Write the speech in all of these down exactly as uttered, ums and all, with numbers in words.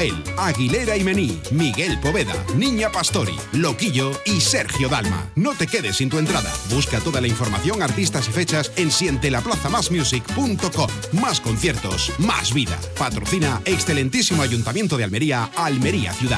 Rafael, Aguilera y Mení, Miguel Poveda, Niña Pastori, Loquillo y Sergio Dalma. No te quedes sin tu entrada. Busca toda la información, artistas y fechas en sientelaplazamasmusic punto com. Más conciertos, más vida. Patrocina excelentísimo Ayuntamiento de Almería, Almería Ciudad.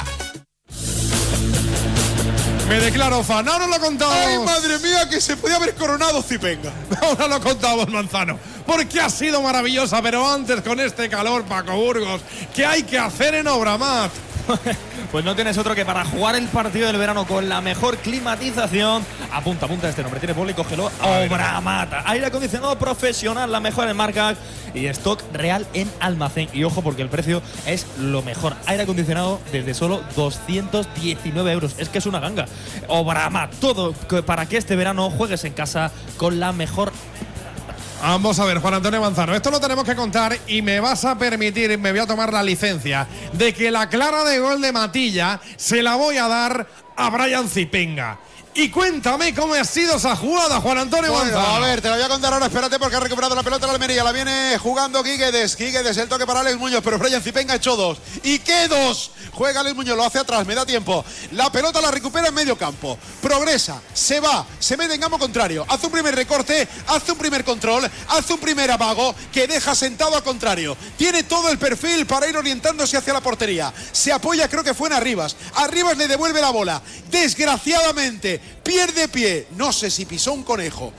Me declaro fan, ahora lo contamos. ¡Ay, madre mía, que se podía haber coronado Zipenga! Ahora lo contamos, Manzano, porque ha sido maravillosa, pero antes con este calor, Paco Burgos, ¿qué hay que hacer en Obramat? Pues no tienes otro que para jugar el partido del verano con la mejor climatización. Apunta, apunta este nombre, tiene boli, cógelo. Obramat, aire acondicionado profesional, la mejor en marcas y stock real en almacén. Y ojo, porque el precio es lo mejor. Aire acondicionado desde solo doscientos diecinueve euros. Es que es una ganga. Obramat, todo para que este verano juegues en casa con la mejor. Vamos a ver, Juan Antonio Manzano, esto lo tenemos que contar y me vas a permitir, me voy a tomar la licencia de que la clara de gol de Matilla se la voy a dar a Brian Zipenga. Y cuéntame cómo ha sido esa jugada, Juan Antonio bueno, Manzano. A ver, te la voy a contar ahora, espérate, porque ha recuperado la pelota la Almería. La viene jugando Guiguedes. Guiguedes, el toque para Alex Muñoz, pero Brian Zipenga ha hecho dos. ¿Y qué dos? Juega Alex Muñoz, lo hace atrás, me da tiempo. La pelota la recupera en medio campo. Progresa, se va, se mete en campo contrario. Hace un primer recorte, hace un primer control, hace un primer amago que deja sentado al contrario. Tiene todo el perfil para ir orientándose hacia la portería. Se apoya, creo que fue en Arribas. Arribas le devuelve la bola. Desgraciadamente, pierde pie. No sé si pisó un conejo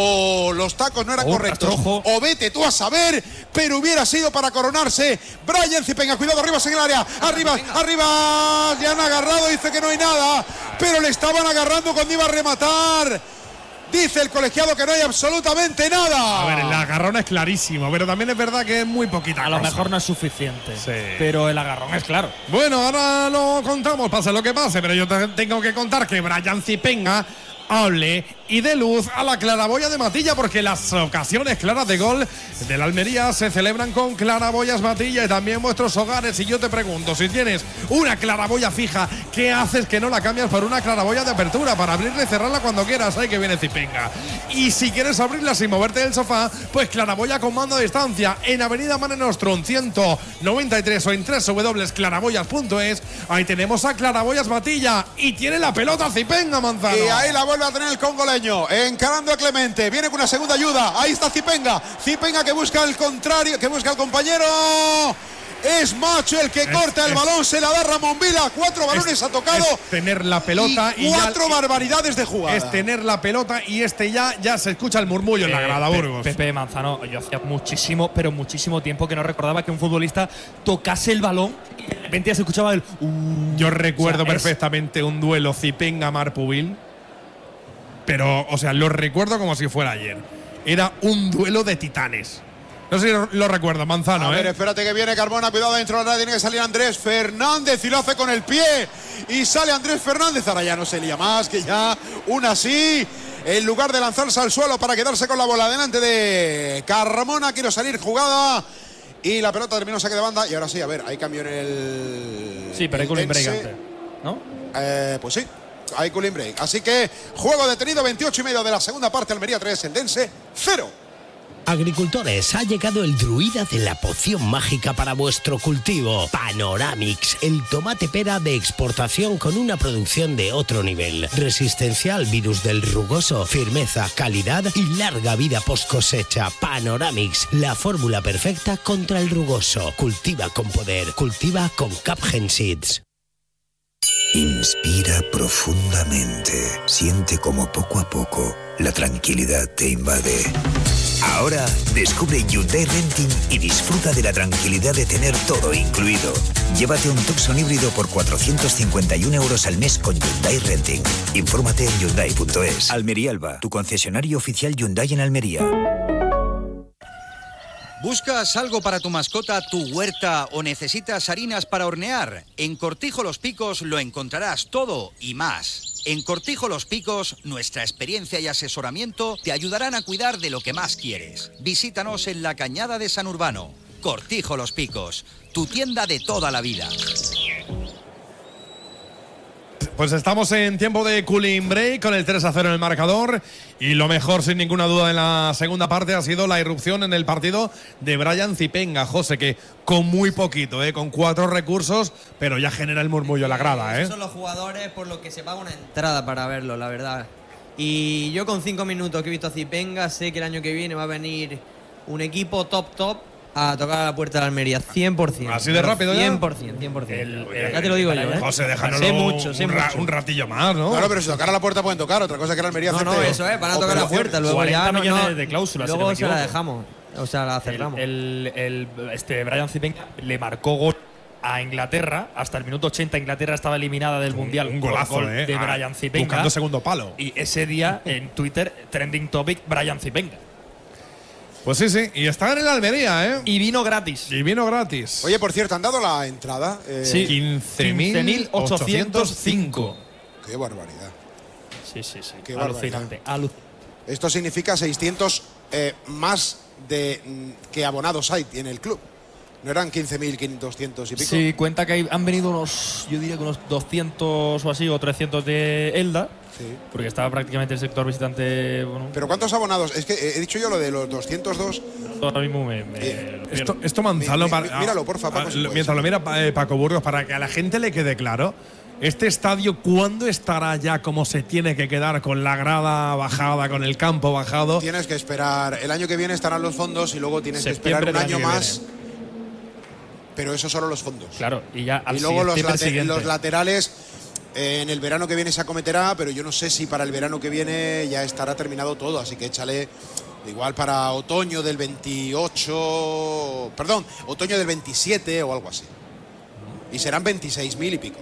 o los tacos no eran oh, correctos. Castrojo. O vete tú a saber, pero hubiera sido para coronarse. Brian Zipenga, cuidado, Arribas en el área. Arribas, Arribas, le han agarrado, dice que no hay nada, pero le estaban agarrando cuando iba a rematar. Dice el colegiado que no hay absolutamente nada. A ver, el agarrón es clarísimo, pero también es verdad que es muy poquita A lo cosa. mejor no es suficiente, Sí. pero el agarrón es claro. Bueno, ahora lo contamos, pase lo que pase, pero yo te tengo que contar que Brian Zipenga hable y dé luz a la claraboya de Matilla, porque las ocasiones claras de gol de la Almería se celebran con claraboyas Matilla y también vuestros hogares. Y yo te pregunto, si tienes una claraboya fija, ¿qué haces que no la cambias por una claraboya de apertura para abrirla y cerrarla cuando quieras? Ahí que viene Zipenga. Y si quieres abrirla sin moverte del sofá, pues claraboya con mando a distancia en Avenida Mare Nostrum ciento noventa y tres o en doble u doble u doble u punto claraboyas punto es. Ahí tenemos a claraboyas Matilla y tiene la pelota Zipenga, Manzano. Y ahí la vuelve a tener el congoleño, encarando a Clemente, viene con una segunda ayuda, ahí está Zipenga, Zipenga que busca el contrario, que busca el compañero, es Macho el que es, corta el es, balón, se la da Ramón Vila, cuatro balones es, ha tocado, es tener la pelota y, y cuatro ya, barbaridades de jugada. Es tener la pelota y este ya, ya se escucha el murmullo eh, en la grada, Burgos. Pepe Manzano, yo hacía muchísimo, pero muchísimo tiempo que no recordaba que un futbolista tocase el balón y de repente ya se escuchaba el… Uh, yo recuerdo o sea, perfectamente es, un duelo Zipenga-Marpubil. Pero, o sea, lo recuerdo como si fuera ayer. Era un duelo de titanes. No sé si lo, lo recuerdo, Manzano. A ¿eh? ver, espérate que viene Carmona, cuidado dentro de la área, tiene que salir Andrés Fernández y lo hace con el pie. Y sale Andrés Fernández, ahora ya no se lía más, que ya una así. En lugar de lanzarse al suelo para quedarse con la bola delante de Carmona, quiero salir jugada. Y la pelota terminó saque de banda. Y ahora sí, a ver, hay cambio en el… Sí, pero hay cooling break antes, ¿no? Eh, pues sí. Hay cooling break. Así que juego detenido, veintiocho y medio de la segunda parte, Almería tres, Eldense cero. Agricultores, ha llegado el druida de la poción mágica para vuestro cultivo. Panoramix, el tomate pera de exportación con una producción de otro nivel. Resistencia al virus del rugoso, firmeza, calidad y larga vida post cosecha. Panoramix, la fórmula perfecta contra el rugoso. Cultiva con poder, cultiva con Capgen Seeds. Inspira profundamente. Siente como poco a poco la tranquilidad te invade. Ahora descubre Hyundai Renting y disfruta de la tranquilidad de tener todo incluido. Llévate un Tucson híbrido por cuatrocientos cincuenta y un euros al mes con Hyundai Renting. Infórmate en Hyundai punto es. Almería Alba, tu concesionario oficial Hyundai en Almería. ¿Buscas algo para tu mascota, tu huerta o necesitas harinas para hornear? En Cortijo Los Picos lo encontrarás todo y más. En Cortijo Los Picos, nuestra experiencia y asesoramiento te ayudarán a cuidar de lo que más quieres. Visítanos en la Cañada de San Urbano. Cortijo Los Picos, tu tienda de toda la vida. pues estamos en tiempo de cooling break con el tres a cero en el marcador y lo mejor sin ninguna duda en la segunda parte ha sido la irrupción en el partido de Brian Zipenga, José, que con muy poquito, ¿eh? Con cuatro recursos, pero ya genera el murmullo en la grada. ¿eh? Son los jugadores por los que se paga una entrada para verlo, la verdad. Y yo con cinco minutos que he visto a Zipenga sé que el año que viene va a venir un equipo top top a tocar a la puerta de la Almería, cien por ciento. ¿Así de rápido ya? cien por ciento, cien por ciento. Ya te lo digo yo, ¿eh? José, déjanos sé mucho, sé un, ra mucho. un ratillo más, ¿no? Claro, pero si tocar a la puerta pueden tocar, otra cosa que la Almería No, no, acepte eso es, van a tocar la puerta, luego ya no, millones no, de cláusulas, luego si se no me la equivoco. dejamos, o sea, la cerramos. El, el, el, este Brian Zipenga le marcó gol a Inglaterra. Hasta el minuto ochenta Inglaterra estaba eliminada del Mundial. Un golazo, gol ¿eh? de Ah, Brian Zipenga. buscando segundo palo. Y ese día en Twitter, trending topic, Brian Zipenga. Pues sí, sí. Y está en el Almería, ¿eh? Y vino gratis. Y vino gratis. Oye, por cierto, ¿han dado la entrada? Eh, Sí. quince mil ochocientos cinco. Qué barbaridad. Sí, sí, sí. Qué Alucinante. Alu Esto significa seiscientos eh, más de mm, que abonados hay en el club. ¿No eran quince mil doscientos y pico? Sí, cuenta que hay- han venido unos, yo diría que unos doscientos o así, o trescientos de Elda. Sí. Porque estaba prácticamente el sector visitante. Bueno, ¿Pero cuántos abonados? Es que he dicho yo lo de los doscientos dos. ahora mismo me. me Eh, lo Esto, pierdo. esto Manzano, Mi- mi- para- míralo, porfa, Paco, ah, si lo- puedes. mientras lo mira eh, Paco Burgos, para que a la gente le quede claro, este estadio, ¿cuándo estará ya como se tiene que quedar, con la grada bajada, con el campo bajado? Tienes que esperar. El año que viene estarán los fondos y luego tienes que Septiembre esperar un del año año que más. Pero eso solo los fondos. Claro, y ya al Y luego los, septiembre late- siguiente. los laterales eh, en el verano que viene se acometerá, pero yo no sé si para el verano que viene ya estará terminado todo, así que échale igual para otoño del veintiocho, perdón, otoño del veintisiete o algo así. Y serán veintiséis mil y pico.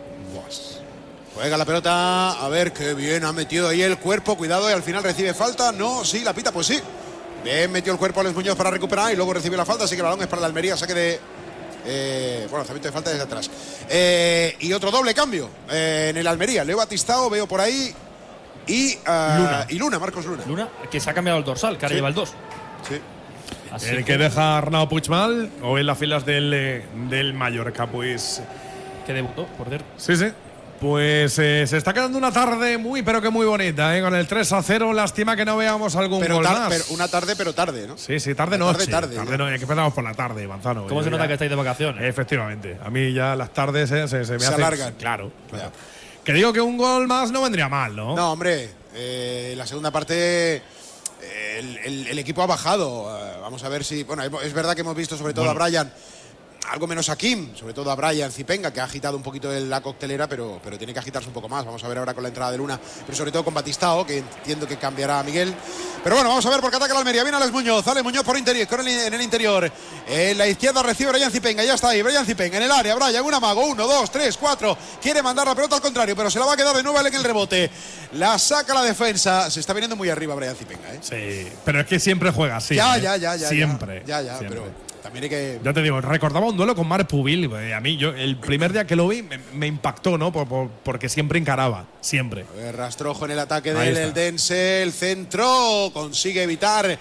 Juega la pelota, a ver qué bien ha metido ahí el cuerpo, cuidado, y al final recibe falta, no, sí, la pita, pues sí. Bien metió el cuerpo a Alex Muñoz para recuperar y luego recibe la falta, así que el balón es para la Almería, saque de… Eh, bueno, lanzamiento de falta desde atrás. Eh, y otro doble cambio eh, en el Almería. Leo Batistao, veo por ahí. Y, ah, Luna. y Luna, Marcos Luna. Luna, que se ha cambiado el dorsal, que ahora Sí. lleva el dos. Sí. Así El que deja Arnau Puigmal o en las filas del, eh, del Mallorca, pues… que debutó, por cierto. Sí, sí. Pues eh, se está quedando una tarde muy, pero que muy bonita, ¿eh? Con el tres a cero. Lástima que no veamos algún Pero, gol tar- más. pero una tarde, pero tarde, ¿no? Sí, sí, tarde Tarde, noche. tarde, tarde ya. no, que empezamos por la tarde, Manzano. ¿Cómo Yo se nota ya- que estáis de vacaciones? Efectivamente. A mí ya las tardes eh, se, se me Se hacen… alargan. Claro. claro. Ya. Que digo que un gol más no vendría mal, ¿no? No, hombre, eh, la segunda parte eh, el, el- el equipo ha bajado. Eh, vamos a ver si… Bueno, es verdad que hemos visto sobre todo Bueno. a Brian, algo menos a Kim, sobre todo a Brian Zipenga, que ha agitado un poquito en la coctelera, pero, pero tiene que agitarse un poco más. Vamos a ver ahora con la entrada de Luna, pero sobre todo con Batistao, que entiendo que cambiará a Miguel. Pero bueno, vamos a ver por qué ataca la Almería. Viene Alex Muñoz, Alex Muñoz por interior, con el, en el interior. En la izquierda recibe Brian Zipenga, ya está ahí, Brian Zipenga en el área. Brian, un amago, uno, dos, tres, cuatro. Quiere mandar la pelota al contrario, pero se la va a quedar de nuevo en el rebote. La saca la defensa. Se está viniendo muy arriba Brian Zipenga, ¿eh? Sí, pero es que siempre juega así. ya, ¿eh? ya, ya, ya. Siempre. Ya, ya, siempre. pero también hay que… Ya te digo, recordaba un duelo con Marc Pubil. eh, A mí, yo el primer día que lo vi me, me impactó, ¿no? Por- por- porque siempre encaraba, siempre. A ver, Rastrojo en el ataque Ahí del está. Eldense, el centro, consigue evitar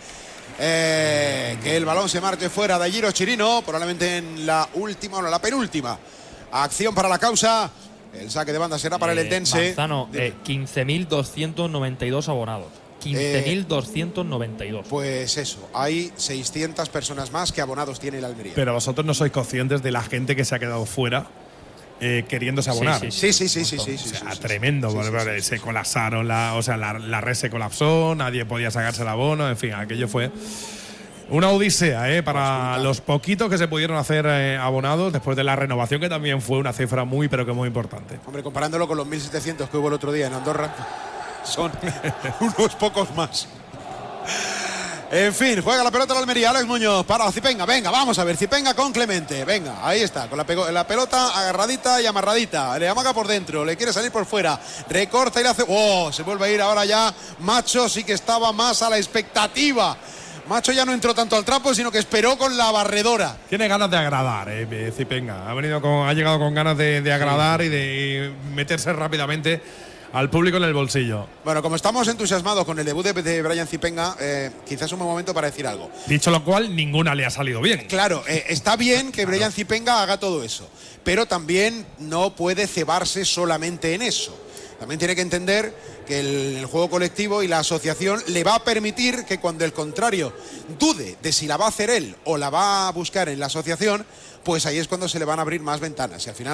eh, que el balón se marche fuera de Giro Chirino, probablemente en la última o no, la penúltima acción para la causa. El saque de banda será para el Eh, Eldense. Manzano, Dime. eh, quince mil doscientos noventa y dos abonados. quince mil doscientos noventa y dos. Pues eso, hay seiscientas personas más que abonados tiene el Almería. Pero vosotros no sois conscientes de la gente que se ha quedado fuera eh, queriéndose abonar. Sí, sí, sí, sí, sí, sí, sí, sí, O sea, sí, sí, tremendo. sí, sí, porque sí, sí, se sí. colapsaron, la, o sea, la, la red se colapsó, nadie podía sacarse el abono, en fin, aquello fue una odisea ¿eh? para Pues, los poquitos que se pudieron hacer eh, abonados después de la renovación, que también fue una cifra muy, pero que muy importante. Hombre, comparándolo con los mil setecientos que hubo el otro día en Andorra, son unos pocos más. En fin, juega la pelota la Almería, Alex Muñoz para Zipenga, venga, vamos a ver, Zipenga con Clemente, venga, ahí está, con la, pego- la pelota agarradita y amarradita, le amaga por dentro, le quiere salir por fuera, recorta y le hace, oh, se vuelve a ir ahora ya, Macho sí que estaba más a la expectativa, Macho ya no entró tanto al trapo, sino que esperó con la barredora. Tiene ganas de agradar, eh, Zipenga. Ha venido con, ha llegado con ganas de, de agradar y de meterse rápidamente al público en el bolsillo. Bueno, como estamos entusiasmados con el debut de, de Brian Zipenga, eh, quizás es un buen momento para decir algo. Dicho lo cual, ninguna le ha salido bien. Claro, eh, está bien que Brian Zipenga haga todo eso, pero también no puede cebarse solamente en eso. También tiene que entender que el, el juego colectivo y la asociación le va a permitir que cuando el contrario dude de si la va a hacer él o la va a buscar en la asociación, pues ahí es cuando se le van a abrir más ventanas. Y al final